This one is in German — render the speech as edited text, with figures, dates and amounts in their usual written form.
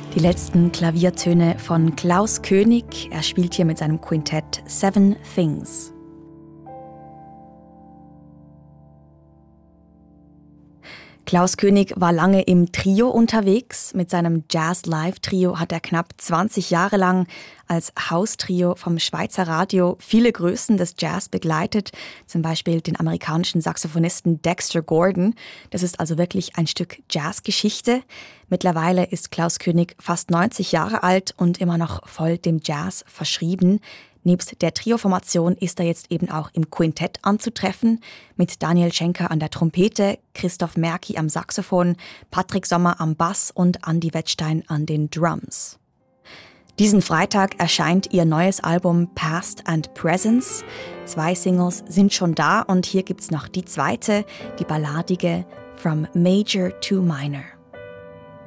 Die letzten Klaviertöne von Klaus König. Er spielt hier mit seinem Quintett Seven Things. Klaus König war lange im Trio unterwegs. Mit seinem Jazz-Live-Trio hat er knapp 20 Jahre lang als Haustrio vom Schweizer Radio viele Größen des Jazz begleitet. Zum Beispiel den amerikanischen Saxophonisten Dexter Gordon. Das ist also wirklich ein Stück Jazzgeschichte. Mittlerweile ist Klaus König fast 90 Jahre alt und immer noch voll dem Jazz verschrieben. Nebst der Trio-Formation ist er jetzt eben auch im Quintett anzutreffen, mit Daniel Schenker an der Trompete, Christoph Merki am Saxophon, Patrick Sommer am Bass und Andi Wettstein an den Drums. Diesen Freitag erscheint ihr neues Album Past and Presence. 2 Singles sind schon da und hier gibt's noch die zweite, die balladige From Major to Minor.